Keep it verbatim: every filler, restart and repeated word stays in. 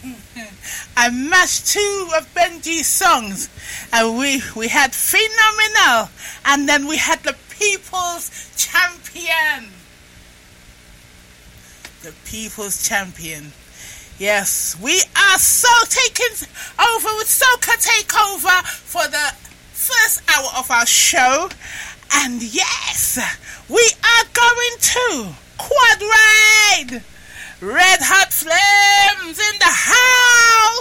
I matched two of Benji's songs, and we we had Phenomenal, and then we had the People's Champion. The People's Champion. Yes, we are so taking over with Soca Takeover for the first hour of our show, and yes, we are going to Quad Ride. Red Hot Flames in the house.